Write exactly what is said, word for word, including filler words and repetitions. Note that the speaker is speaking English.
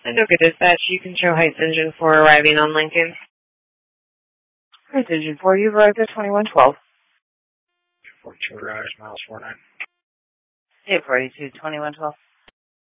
Anoka Dispatch, you can show Heights Engine four arriving on Lincoln. Heights Engine four, you've arrived at twenty-one twelve. forty-two arrives, miles four nine. eight forty-two, twenty-one twelve.